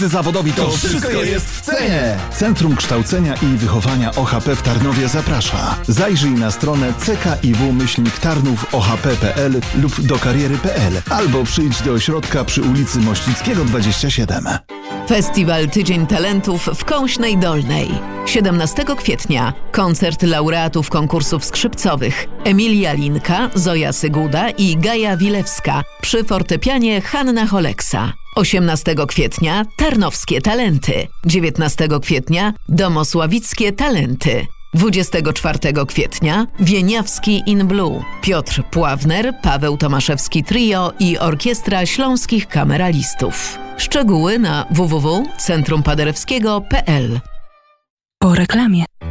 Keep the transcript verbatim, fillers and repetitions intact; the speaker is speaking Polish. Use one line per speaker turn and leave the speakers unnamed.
Zawodowi to wszystko jest w cenie! Centrum Kształcenia i Wychowania O H P w Tarnowie zaprasza. Zajrzyj na stronę c k i w myślnik tarnów o h p kropka p l lub do kariery kropka p l albo przyjdź do ośrodka przy ulicy Mościckiego dwadzieścia siedem.
Festiwal Tydzień Talentów w Kąśnej Dolnej. siedemnastego kwietnia koncert laureatów konkursów skrzypcowych Emilia Linka, Zoja Syguda i Gaja Wilewska przy fortepianie Hanna Holeksa. osiemnastego kwietnia Tarnowskie Talenty. dziewiętnastego kwietnia Domosławickie Talenty. dwudziestego czwartego kwietnia Wieniawski in Blue. Piotr Pławner, Paweł Tomaszewski Trio i Orkiestra Śląskich Kameralistów. Szczegóły na w w w kropka centrum paderewskiego kropka p l.
Po reklamie.